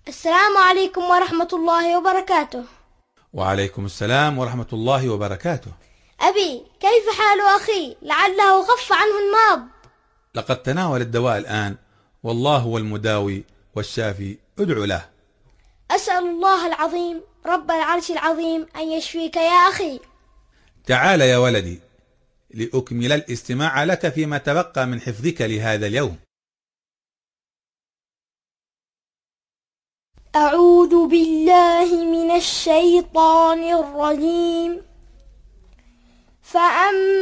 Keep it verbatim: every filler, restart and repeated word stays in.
السلام عليكم ورحمة الله وبركاته. وعليكم السلام ورحمة الله وبركاته. أبي، كيف حال أخي؟ لعله خف عنه المرض. لقد تناول الدواء الآن، والله هو المداوي والشافي، ادعو له. أسأل الله العظيم رب العرش العظيم أن يشفيك يا أخي. تعال يا ولدي لأكمل الاستماع لك فيما تبقى من حفظك لهذا اليوم. أعوذ بالله من الشيطان الرجيم. فأما